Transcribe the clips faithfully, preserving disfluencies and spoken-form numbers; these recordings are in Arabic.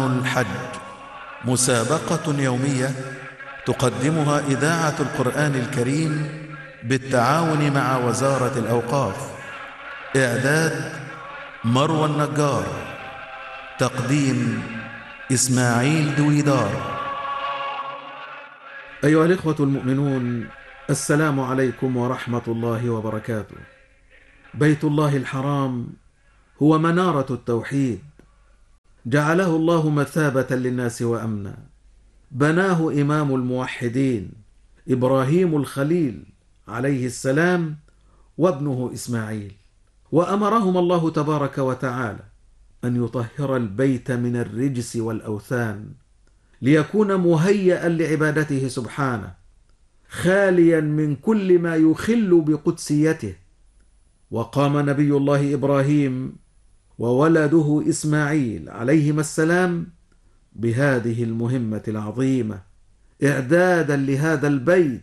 قرآن الحج، مسابقة يومية تقدمها إذاعة القرآن الكريم بالتعاون مع وزارة الأوقاف. إعداد مروى النجار، تقديم إسماعيل دويدار. أيها الإخوة المؤمنون، السلام عليكم ورحمة الله وبركاته. بيت الله الحرام هو منارة التوحيد، جعله الله مثابة للناس وأمنا. بناه إمام الموحدين إبراهيم الخليل عليه السلام وابنه إسماعيل، وأمرهم الله تبارك وتعالى أن يطهر البيت من الرجس والأوثان ليكون مهيئا لعبادته سبحانه، خاليا من كل ما يخل بقدسيته. وقام نبي الله إبراهيم وولده إسماعيل عليهما السلام بهذه المهمة العظيمة، إعدادا لهذا البيت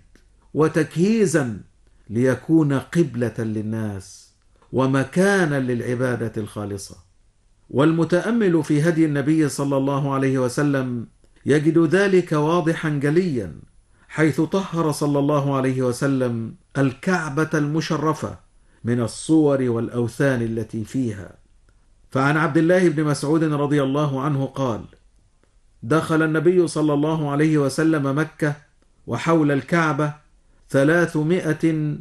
وتكهيزا ليكون قبلة للناس ومكانا للعبادة الخالصة. والمتأمل في هدي النبي صلى الله عليه وسلم يجد ذلك واضحا جليا، حيث طهر صلى الله عليه وسلم الكعبة المشرفة من الصور والأوثان التي فيها. فعن عبد الله بن مسعود رضي الله عنه قال: دخل النبي صلى الله عليه وسلم مكة وحول الكعبة ثلاثمائة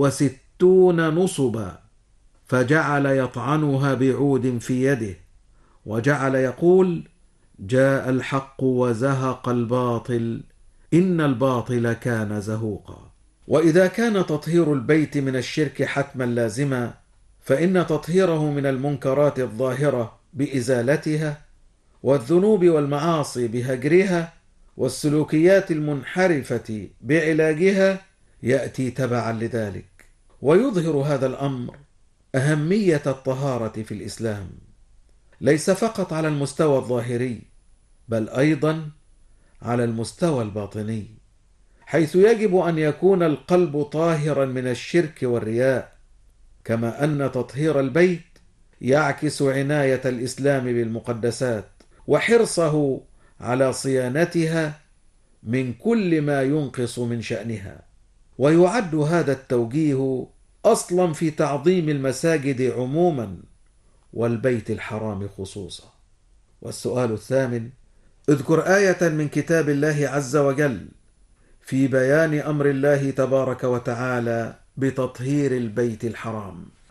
وستون نصبا، فجعل يطعنها بعود في يده، وجعل يقول: جاء الحق وزهق الباطل إن الباطل كان زهوقا. وإذا كان تطهير البيت من الشرك حتما لازما، فإن تطهيره من المنكرات الظاهرة بإزالتها، والذنوب والمعاصي بهجرها، والسلوكيات المنحرفة بعلاجها يأتي تبعا لذلك. ويظهر هذا الأمر أهمية الطهارة في الإسلام، ليس فقط على المستوى الظاهري بل أيضا على المستوى الباطني، حيث يجب أن يكون القلب طاهرا من الشرك والرياء، كما أن تطهير البيت يعكس عناية الإسلام بالمقدسات وحرصه على صيانتها من كل ما ينقص من شأنها. ويعد هذا التوجيه أصلا في تعظيم المساجد عموما والبيت الحرام خصوصا. والسؤال الثامن: اذكر آية من كتاب الله عز وجل في بيان أمر الله تبارك وتعالى بتطهير البيت الحرام.